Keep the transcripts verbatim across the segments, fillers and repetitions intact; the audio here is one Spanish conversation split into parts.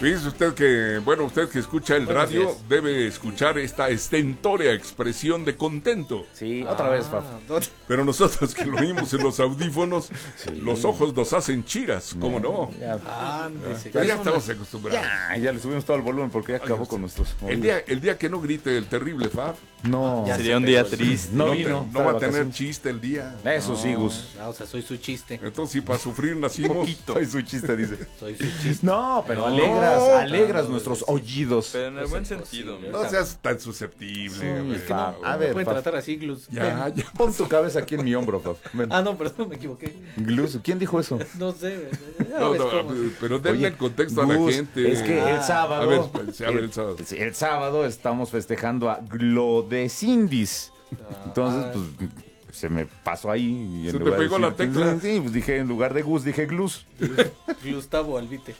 Fíjese usted que, bueno, usted que escucha el Buenos radio días. debe escuchar esta estentórea expresión de contento. Sí, otra vez, Faf. Pero nosotros que lo oímos en los audífonos, los ojos nos hacen chiras, ¿cómo no? Ya, Ándese, Pero ya son estamos las- acostumbrados. ya, ya le subimos todo el volumen porque ya acabó Dios. con nuestros El oídos. día, el día que no grite el terrible Fab, No, Ya Sería sé, un día pero- triste. no no, te- vino. no está va de a tener vacaciones. chiste el día. Eso sí, Gus. Ah, o sea, soy su chiste. Entonces, si para sufrir nacimos. Soy su chiste, dice. Soy su chiste. No, pero No. alegras, No. alegras nuestros oídos. Pero en el buen Es sentido. imposible. No seas tan susceptible. Sí, hombre. es que no. Ah, A Me ver, pueden Faf. tratar así, Glus. Ya, ya. Pon tu cabeza aquí en mi hombro, Faf. Ven. Ah, no, perdón, me equivoqué. Glus, ¿quién dijo eso? No sé. ya No, ves no, cómo. pero denle Oye, el contexto a la Gus, gente. Es que el Ah. sábado. A ver, espérense, a ver, el sábado. sí, el sábado estamos festejando a Glodecindis. Entonces, Ah. pues se me pasó ahí. Y en Se te lugar de pegó la decir- tecla. Sí, pues dije, en lugar de Gus, dije Glus. Gustavo Albite.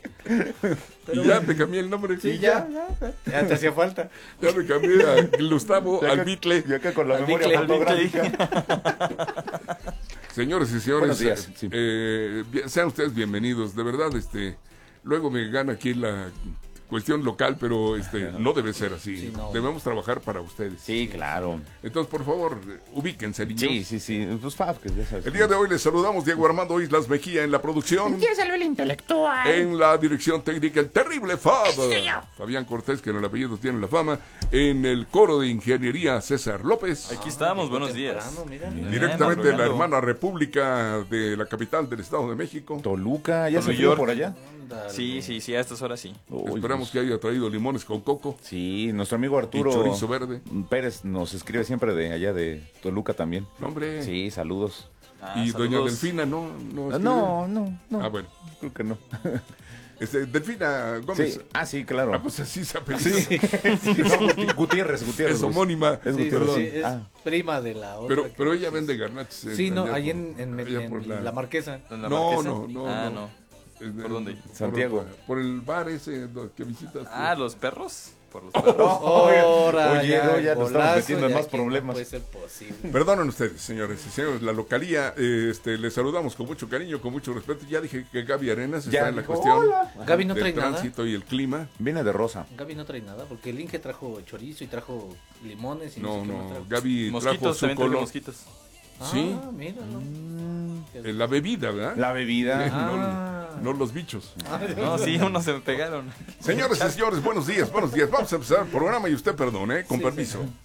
Y ya te cambié el nombre. Sí, ya, ya. Ya te hacía falta. Ya me cambié a Gustavo Ya acá- Albitle. Y acá con la Al memoria bicle, al fotográfica. Señores y señores, Buenos días, eh, sí. eh, bien- sean ustedes bienvenidos. De verdad, este, luego me gana aquí la cuestión local, pero este, no debe ser así. Sí, no. Debemos trabajar para ustedes. Sí, claro. Entonces, por favor, eh, ubíquense, niños. Sí, sí, sí. Pues Faf, que ya sabes. El día de hoy les saludamos Diego Armando Islas Mejía en la producción. el intelectual. En la dirección técnica, el terrible Fab. Fabián Cortés, que en el apellido tiene la fama. En el coro de ingeniería, César López. Aquí estamos, buenos días. Temprano, mira. Directamente de la madrugando. hermana república de la capital del Estado de México. Toluca, ya Por se New fue York. por allá. Ándale. Sí, sí, sí, a estas horas sí. Uy, Esperamos pues, que haya traído limones con coco Sí, nuestro amigo y Arturo chorizo verde. Pérez nos escribe siempre de allá de Toluca también. No, hombre. Sí, saludos. Ah, Y doña saludos. Delfina, ¿no? No, escribe? No, no, no. Ah, bueno. Creo que no. Este, Delfina Gómez. Sí. Ah, sí, claro. Ah, pues así se apellida. Sí. No, Gutiérrez, Gutiérrez. Es homónima. Es Sí, Gutiérrez. sí, es Ah. prima de la otra. Pero, que- pero ella vende garnachos. eh, Sí, no, allá ahí por- en, en, allá en por la... Marquesa. ¿En la No, Marquesa? no, no, Ah, no. no. En- ¿Por dónde? por- Santiago. Por, el bar ese do- que visitas. Ah, ¿los perros? Por los perros. Ahora, Oye, no, ya nos estamos golazo, metiendo en ya más que no problemas. puede ser posible. Perdonen ustedes, señores y señores, la localía, eh, este, les saludamos con mucho cariño, con mucho respeto. Ya dije que Gaby Arenas Ya está en la dijo, cuestión "Hola". Gaby no del trae nada. tránsito y el clima. Viene de rosa. Gaby no trae nada, porque el Inge trajo chorizo y trajo limones y No, no, sé qué más no, trajo. Gaby trajo Mosquitos, su también traigo color. mosquitos. Sí. Ah, mira, ¿no? Eh, La bebida, ¿verdad? La bebida. Ah. No, no los bichos. No, sí, unos se me pegaron. Señores y señores, buenos días, buenos días. Vamos a empezar el programa y usted perdone, ¿eh? Con Sí, permiso. señor.